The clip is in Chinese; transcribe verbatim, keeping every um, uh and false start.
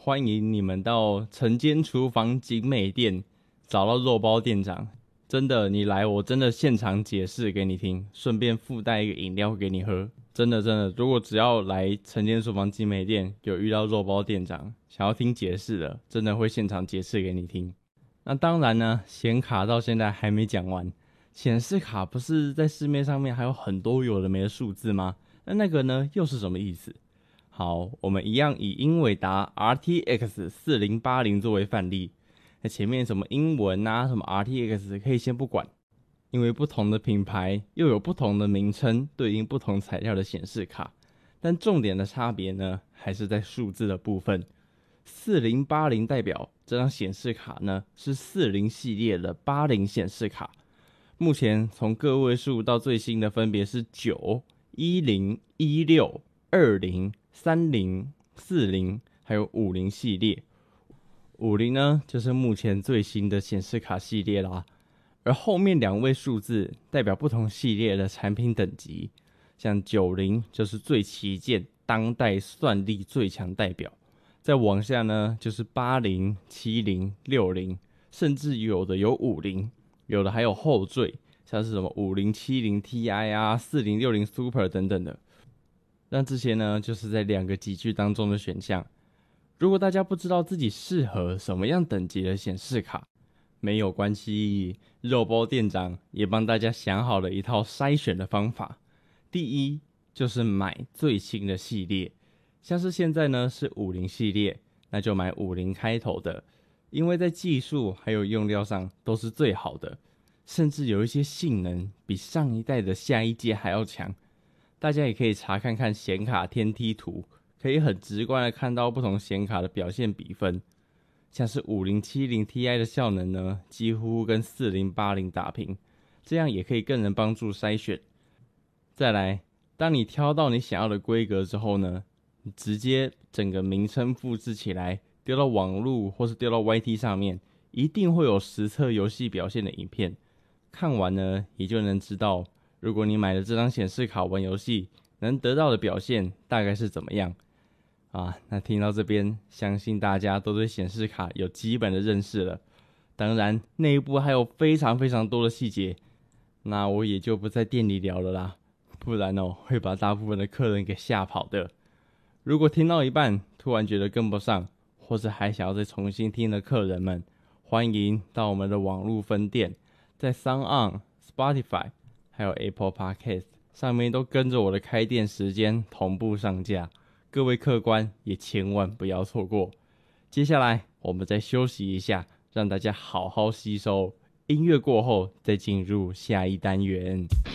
欢迎你们到晨间厨房景美店找到肉包店长。真的，你来我真的现场解释给你听，顺便附带一个饮料给你喝。真的真的，如果只要来晨间厨房景美店有遇到肉包店长想要听解释的，真的会现场解释给你听。那当然呢，显卡到现在还没讲完。显示卡不是在市面上面还有很多有的没的数字吗？那那个呢又是什么意思？好，我们一样以英伟达 R T X 四零八零 作为范例。那前面什么英文啊，什么 R T X 可以先不管，因为不同的品牌又有不同的名称，对应不同材料的显示卡。但重点的差别呢，还是在数字的部分。四零八零代表这张显示卡呢是四零系列的八零显示卡。目前从个位数到最新的分别是九、一零、一六、二零、三零、四零，还有五零系列。五零呢，就是目前最新的显示卡系列啦。而后面两位数字代表不同系列的产品等级，像九零就是最旗舰、当代算力最强代表。再往下呢，就是八零、七零、六零，甚至有的有五零。有的还有后缀，像是什么五零七零 Ti 啊、四零六零 Super 等等的。那这些呢，就是在两个级距当中的选项。如果大家不知道自己适合什么样等级的显示卡，没有关系，肉包店长也帮大家想好了一套筛选的方法。第一，就是买最新的系列，像是现在呢是五零系列，那就买五零开头的。因为在技术还有用料上都是最好的，甚至有一些性能比上一代的下一阶还要强。大家也可以查看看显卡天梯图，可以很直观的看到不同显卡的表现比分。像是五零七零 Ti 的效能呢，几乎跟四零八零打平，这样也可以更能帮助筛选。再来，当你挑到你想要的规格之后呢，你直接整个名称复制起来，丢到网路或是丢到 Y T 上面，一定会有实测游戏表现的影片。看完呢，也就能知道，如果你买了这张显示卡玩游戏，能得到的表现大概是怎么样啊？那听到这边，相信大家都对显示卡有基本的认识了。当然，内部还有非常非常多的细节，那我也就不在店里聊了啦，不然哦，会把大部分的客人给吓跑的。如果听到一半，突然觉得跟不上，或是还想要再重新听的客人们，欢迎到我们的网络分店，在 SoundOn、Spotify 还有 Apple Podcast 上面都跟着我的开店时间同步上架，各位客官也千万不要错过。接下来我们再休息一下，让大家好好吸收，音乐过后再进入下一单元。